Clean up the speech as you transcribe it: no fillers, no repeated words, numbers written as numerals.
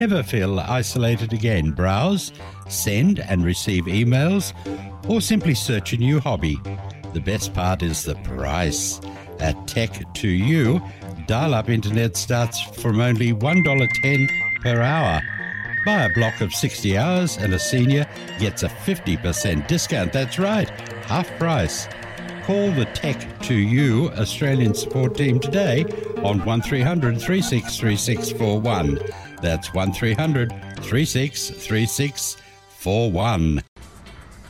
Ever feel isolated again? Browse, send and receive emails, or simply search a new hobby. The best part is the price. At Tech2U, dial-up internet starts from only $1.10 per hour. Buy a block of 60 hours and a senior gets a 50% discount. That's right, half price. Call the Tech2U Australian support team today on 1300 363641. That's 1300 363641.